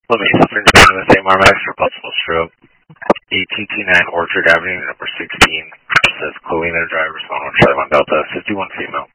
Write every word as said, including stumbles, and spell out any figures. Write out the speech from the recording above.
Let me independent Saint Marmax for possible stroke. eight two two nine Orchard Avenue, number sixteen. Says Colina driver, respond one five one Delta, fifty-one female.